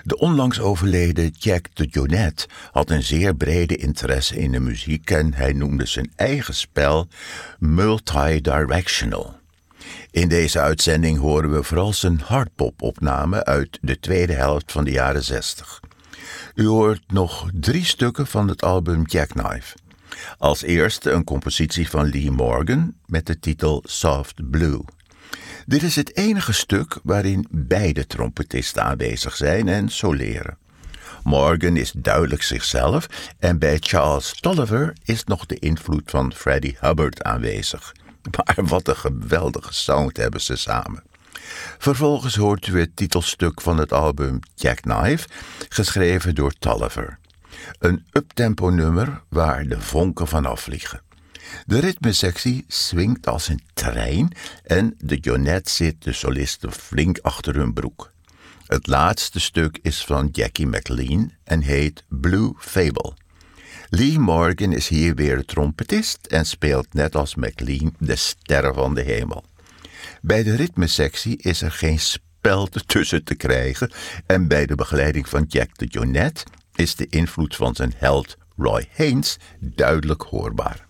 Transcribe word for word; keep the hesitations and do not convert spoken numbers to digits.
De onlangs overleden Jack DeJohnette had een zeer brede interesse in de muziek en hij noemde zijn eigen spel multidirectional. In deze uitzending horen we vooral zijn hardpop-opname uit de tweede helft van de jaren zestig. U hoort nog drie stukken van het album Jackknife. Als eerste een compositie van Lee Morgan met de titel Soft Blue. Dit is het enige stuk waarin beide trompetisten aanwezig zijn en soleren. Morgan is duidelijk zichzelf en bij Charles Tolliver is nog de invloed van Freddie Hubbard aanwezig. Maar wat een geweldige sound hebben ze samen. Vervolgens hoort u het titelstuk van het album Jackknife, geschreven door Tolliver. Een uptempo nummer waar de vonken vanaf vliegen. De ritmesectie swingt als een trein en de DeJohnette zit de solisten flink achter hun broek. Het laatste stuk is van Jackie McLean en heet Blue Fable. Lee Morgan is hier weer de trompetist en speelt net als McLean de sterren van de hemel. Bij de ritmesectie is er geen spel tussen te krijgen en bij de begeleiding van Jack DeJohnette is de invloed van zijn held Roy Haynes duidelijk hoorbaar.